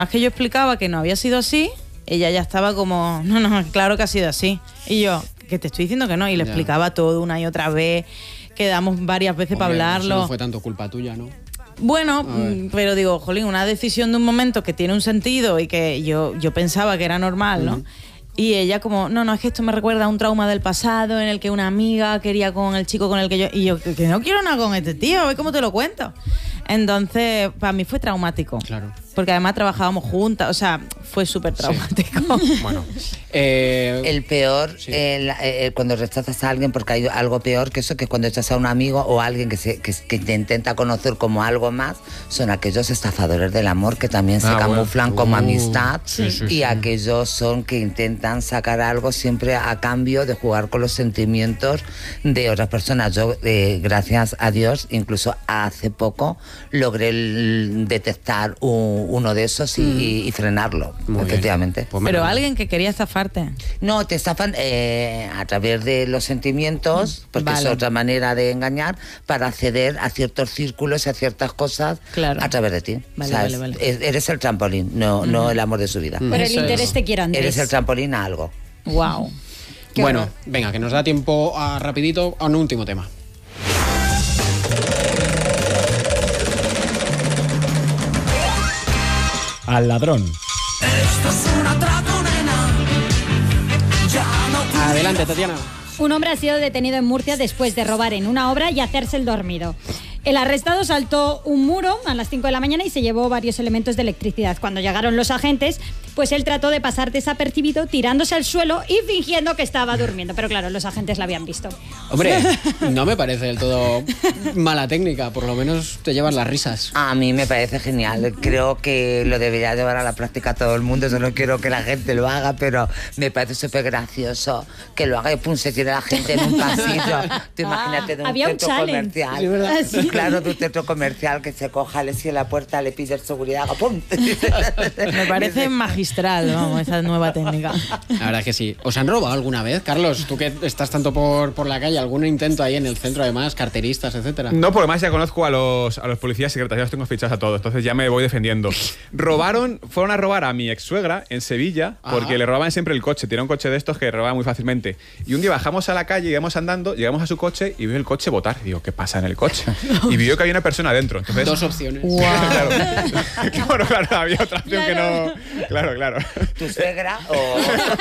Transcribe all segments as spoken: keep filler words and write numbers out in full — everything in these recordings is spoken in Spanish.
es que yo explicaba que no había sido así, ella ya estaba como, no, no, claro que ha sido así. Y yo, que te estoy diciendo que no, y le ya. explicaba todo una y otra vez, quedamos varias veces para hablarlo. Eso no fue tanto culpa tuya, ¿no? Bueno, pero digo, jolín, una decisión de un momento que tiene un sentido y que yo, yo pensaba que era normal, ¿no? Uh-huh. Y ella como, no, no, es que esto me recuerda a un trauma del pasado en el que una amiga quería con el chico con el que yo... Y yo, que no quiero nada con este tío, a ver cómo te lo cuento. Entonces, para mí fue traumático. Claro. Porque además trabajábamos juntas, o sea, fue súper traumático. Sí. Bueno. Eh, el peor, sí. el, el, cuando rechazas a alguien, porque hay algo peor que eso, que cuando echas a un amigo o a alguien que, se, que, que te intenta conocer como algo más, son aquellos estafadores del amor que también se ah, camuflan bueno. como uh, amistad sí, sí, y sí. aquellos son que intentan sacar algo siempre a cambio de jugar con los sentimientos de otras personas. Yo, eh, gracias a Dios, incluso hace poco logré el, detectar un uno de esos y, mm. y, y frenarlo, muy efectivamente. Pues pero alguien que quería estafarte. No, te estafan eh, a través de los sentimientos, porque vale. es otra manera de engañar, para acceder a ciertos círculos y a ciertas cosas claro. a través de ti. Vale, vale, vale. Eres el trampolín, no, mm. no el amor de su vida. Mm. Pero el interés es. te quiere Andrés. Eres el trampolín a algo. Wow. Bueno, horror. Venga, que nos da tiempo a rapidito a un último tema. Al ladrón. Esto es un atraco, nena. Ya no Adelante, Tatiana. Un hombre ha sido detenido en Murcia después de robar en una obra y hacerse el dormido. El arrestado saltó un muro a las cinco de la mañana y se llevó varios elementos de electricidad. Cuando llegaron los agentes, pues él trató de pasar desapercibido tirándose al suelo y fingiendo que estaba durmiendo. Pero claro, los agentes la habían visto. Hombre, no me parece del todo mala técnica, por lo menos te llevas las risas. A mí me parece genial. Creo que lo debería llevar a la práctica todo el mundo. Yo no quiero que la gente lo haga, pero me parece súper gracioso que lo haga y pum, se tire la gente en un pasillo. Tú imagínate de un Había centro un comercial. Sí, ¿verdad? ¿Sí? Claro, de un centro comercial que se coja, le cierra la puerta, le pide seguridad, ¡pum! Me parece magistral, vamos, esa nueva técnica. La verdad es que sí. ¿Os han robado alguna vez, Carlos? Tú que estás tanto por, por la calle, ¿algún intento ahí en el centro, además, carteristas, etcétera? No, por lo más ya conozco a los, a los policías secretas, ya los tengo fichados a todos, entonces ya me voy defendiendo. Robaron, fueron a robar a mi ex suegra en Sevilla, porque ah. le robaban siempre el coche, tenía un coche de estos que robaban muy fácilmente. Y un día bajamos a la calle, íbamos andando, llegamos a su coche y veo el coche botar. Y digo, ¿qué pasa en el coche? Y vio que había una persona dentro. Entonces, dos opciones. Wow. Claro. Bueno, claro, había otra opción claro. que no. Claro, claro. ¿Tu suegra o...?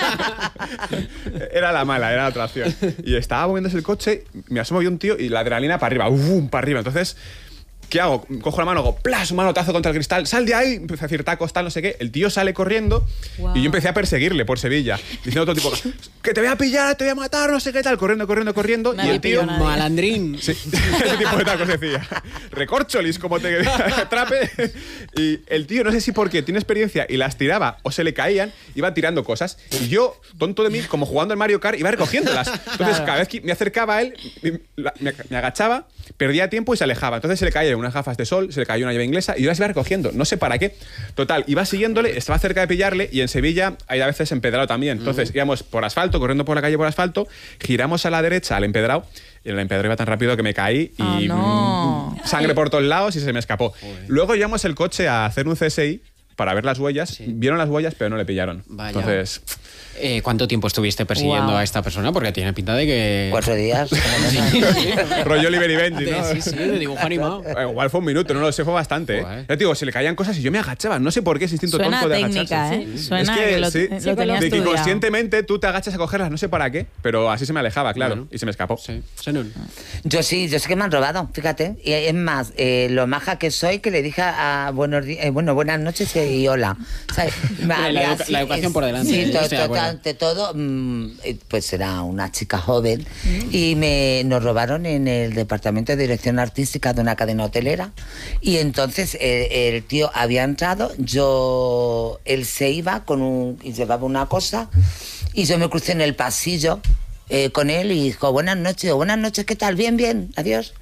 Era la mala, era la otra opción. Y estaba moviéndose el coche, me asomo y un tío y la adrenalina para arriba, ¡uf! Para arriba. Entonces, ¿qué hago? Cojo la mano, hago ¡plas! Un manotazo contra el cristal, ¡sal de ahí! Empecé a decir tacos, tal, no sé qué. El tío sale corriendo wow. y yo empecé a perseguirle por Sevilla, diciendo todo tipo, que te voy a pillar, te voy a matar, no sé qué tal, corriendo, corriendo, corriendo. Nadie y el tío, malandrín. Sí, ese tipo de tacos decía. Recorcholis, como te trape. Y el tío, no sé si porque tiene experiencia y las tiraba o se le caían, iba tirando cosas. Y yo, tonto de mí, como jugando al Mario Kart, iba recogiéndolas. Entonces, claro. cada vez que me acercaba a él, me, me agachaba, perdía tiempo y se alejaba. Entonces se le caía unas gafas de sol, se le cayó una llave inglesa y yo las iba recogiendo, no sé para qué. Total, iba siguiéndole, estaba cerca de pillarle y en Sevilla hay a veces empedrado también. Entonces íbamos por asfalto, corriendo por la calle por asfalto, giramos a la derecha al empedrado y el empedrado iba tan rápido que me caí y oh, no. mmm, sangre por todos lados y se me escapó. Joder. Luego llevamos el coche a hacer un C S I para ver las huellas. Sí. Vieron las huellas, pero no le pillaron. Vaya. Entonces... Eh, ¿Cuánto tiempo estuviste persiguiendo wow. a esta persona? Porque tiene pinta de que... Cuatro días. sí, sí. Rollo Oliver y Benji, ¿no? Sí, sí, de dibujo animado. Eh, igual fue un minuto, no lo sé, fue bastante. ¿eh? Ya te digo, se le caían cosas y yo me agachaba. No sé por qué ese instinto Suena tonto de técnica, agacharse. ¿eh? Suena es que, que lo, sí, lo tenías de que estudiado. Inconscientemente tú te agachas a cogerlas, no sé para qué, pero así se me alejaba, claro, bueno. y se me escapó. Sí. Yo sí, yo sé que me han robado, fíjate. Y es más, eh, lo maja que soy, que le dije a buenos días, eh, bueno, buenas noches y hola. O sea, la, la, educa la educación es, por delante. Sí, eh, to to ante todo, mmm, pues era una chica joven mm. y me nos robaron en el departamento de dirección artística de una cadena hotelera. Y entonces eh, el tío había entrado, yo, él se iba con un, y llevaba una cosa, y yo me crucé en el pasillo eh, con él y dijo, buenas noches, buenas noches, ¿qué tal? Bien, bien, adiós.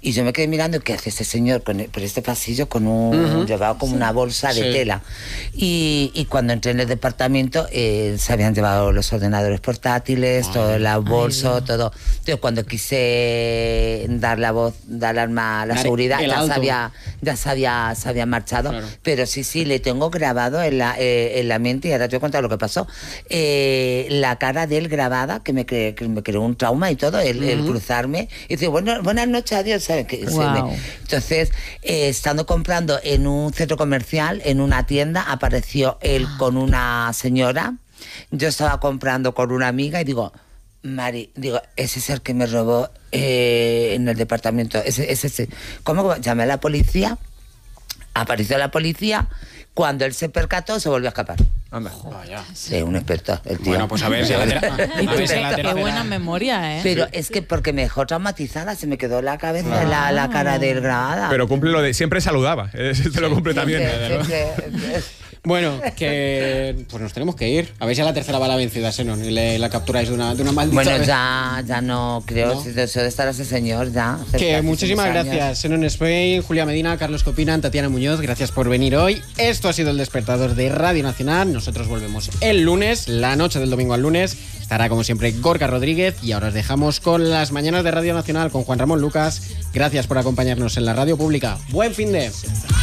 Y yo me quedé mirando, ¿qué hace ese señor con el- por este pasillo con un Ujú. llevaba como una bolsa de Sí. tela? Y, y cuando entré en el departamento eh, se habían llevado los ordenadores portátiles, todo el bolso, todo. Entonces cuando quise dar la voz, dar alarma a la Dar seguridad, el ya, alto. se había, ya se había, se había marchado. Claro. Pero sí, sí, le tengo grabado en la, eh, en la mente, y ahora te voy a contar lo que pasó. Eh, la cara de él grabada, que me, cre- que me creó un trauma y todo, el, el cruzarme. Y dice, bueno, buenas noches, adiós. ¿sabes? Que se Guau. me- entonces, eh, estando comprando en un centro comercial, en una tienda, apareció él con una señora. Yo estaba comprando con una amiga y digo, Mari, digo, ese es el que me robó eh, en el departamento. Ese, ese, ese. ¿Cómo? Llamé a la policía, apareció la policía. Cuando él se percató, se volvió a escapar. Anda. Vaya. Sí, un experto, el tío. Bueno, pues a ver si la, tera- Y a ver si qué, la qué tercera- buena memoria, ¿eh? Pero es que porque me dejó traumatizada, se me quedó en la cabeza la, la cara de él grabada. Pero cumple lo de. Siempre saludaba. Ese te lo cumple también. Siempre, siempre. Bueno, que pues nos tenemos que ir. A ver si a la tercera va la vencida, Senon, y le, la capturáis de una, de una maldita Bueno, vez. ya, ya no creo, ¿No? si deseo de estar ese señor ya. Que cerca, muchísimas hace unos gracias, Senon Spain, Julia Medina, Carlos Copinan, Tatiana Muñoz, gracias por venir hoy. Esto ha sido El Despertador de Radio Nacional. Nosotros volvemos el lunes, la noche del domingo al lunes. Estará como siempre Gorka Rodríguez y ahora os dejamos con las mañanas de Radio Nacional con Juan Ramón Lucas. Gracias por acompañarnos en la radio pública. Buen fin de...